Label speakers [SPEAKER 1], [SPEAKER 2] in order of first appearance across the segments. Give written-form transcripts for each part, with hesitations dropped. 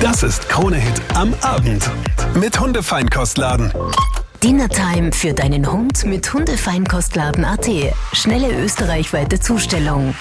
[SPEAKER 1] Das ist Krone-Hit am Abend mit Hundefeinkostladen.
[SPEAKER 2] Dinnertime für deinen Hund mit Hundefeinkostladen.at. Schnelle österreichweite Zustellung.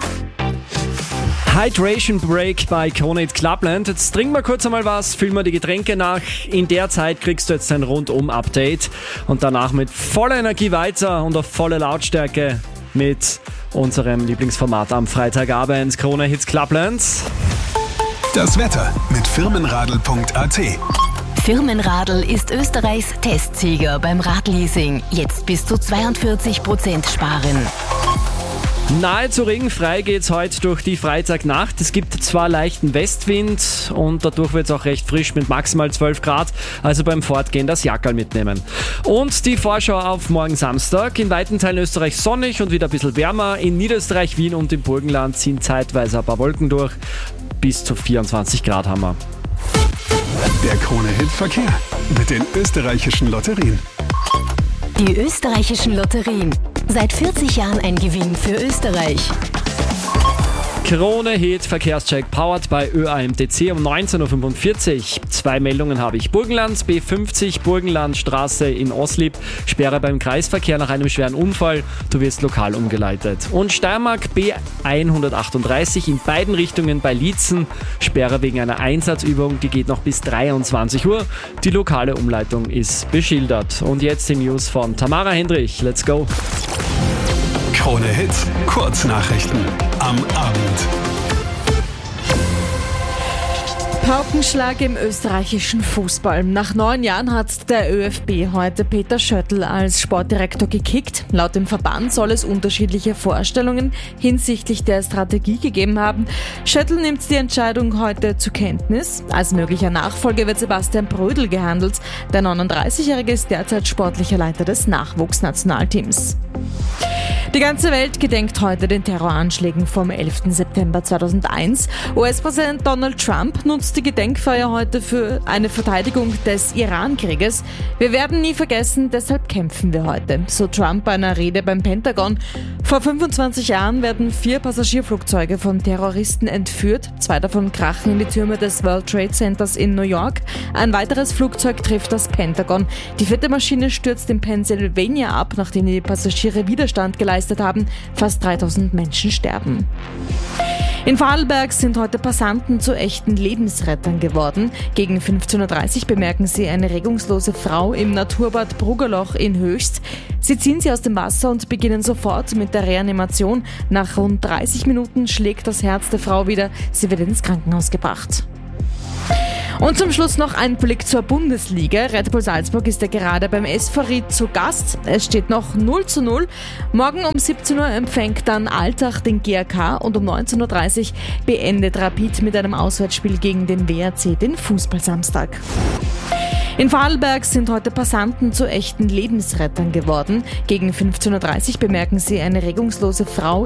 [SPEAKER 3] Hydration Break bei Krone-Hit Clubland. Jetzt trinken wir kurz einmal was, füllen wir die Getränke nach. In der Zeit kriegst du jetzt ein Rundum-Update und danach mit voller Energie weiter und auf volle Lautstärke mit unserem Lieblingsformat am Freitagabend. Krone-Hit Clubland.
[SPEAKER 1] Das Wetter mit Firmenradl.at.
[SPEAKER 2] Firmenradl ist Österreichs Testsieger beim Radleasing. Jetzt bis zu 42% sparen.
[SPEAKER 3] Nahezu regenfrei geht's heute durch die Freitagnacht. Es gibt zwar leichten Westwind und dadurch wird's auch recht frisch mit maximal 12 Grad, also beim Fortgehen das Jackerl mitnehmen. Und die Vorschau auf morgen Samstag. In weiten Teilen Österreichs sonnig und wieder ein bisschen wärmer. In Niederösterreich, Wien und im Burgenland ziehen zeitweise ein paar Wolken durch. Bis zu 24 Grad haben wir.
[SPEAKER 1] Der Krone-Hit-Verkehr mit den österreichischen Lotterien.
[SPEAKER 2] Die österreichischen Lotterien. Seit 40 Jahren ein Gewinn für Österreich.
[SPEAKER 3] Krone-Hit Verkehrscheck powered bei ÖAMTC um 19.45 Uhr. 2 Meldungen habe ich. Burgenland, B50, Burgenlandstraße in Oslieb. Sperre beim Kreisverkehr nach einem schweren Unfall. Du wirst lokal umgeleitet. Und Steiermark, B138 in beiden Richtungen bei Liezen. Sperre wegen einer Einsatzübung, die geht noch bis 23 Uhr. Die lokale Umleitung ist beschildert. Und jetzt die News von Tamara Hendrich. Let's go!
[SPEAKER 1] Krone-Hit Kurznachrichten am Abend.
[SPEAKER 4] Paukenschlag im österreichischen Fußball. Nach 9 Jahren hat der ÖFB heute Peter Schöttl als Sportdirektor gekickt. Laut dem Verband soll es unterschiedliche Vorstellungen hinsichtlich der Strategie gegeben haben. Schöttl nimmt die Entscheidung heute zur Kenntnis. Als möglicher Nachfolger wird Sebastian Brödel gehandelt. Der 39-Jährige ist derzeit sportlicher Leiter des Nachwuchsnationalteams. Die ganze Welt gedenkt heute den Terroranschlägen vom 11. September 2001. US-Präsident Donald Trump nutzt die Gedenkfeier heute für eine Verteidigung des Iran-Krieges. Wir werden nie vergessen, deshalb kämpfen wir heute, so Trump bei einer Rede beim Pentagon. Vor 25 Jahren werden 4 Passagierflugzeuge von Terroristen entführt. 2 davon krachen in die Türme des World Trade Centers in New York. Ein weiteres Flugzeug trifft das Pentagon. Die 4. Maschine stürzt in Pennsylvania ab, nachdem die Passagiere Widerstand geleistet haben. Fast 3000 Menschen sterben. In Vorarlberg sind heute Passanten zu echten Lebensrettern geworden. Gegen 15.30 Uhr bemerken sie eine regungslose Frau im Naturbad Bruggerloch in Höchst. Sie ziehen sie aus dem Wasser und beginnen sofort mit der Reanimation. Nach rund 30 Minuten schlägt das Herz der Frau wieder. Sie wird ins Krankenhaus gebracht. Und zum Schluss noch ein Blick zur Bundesliga. Red Bull Salzburg ist ja gerade beim SV Ried zu Gast. Es steht noch 0:0. Morgen um 17 Uhr empfängt dann Altach den GAK und um 19.30 Uhr beendet Rapid mit einem Auswärtsspiel gegen den WRC den Fußballsamstag. In Vorarlberg sind heute Passanten zu echten Lebensrettern geworden. Gegen 15.30 Uhr bemerken sie eine regungslose Frau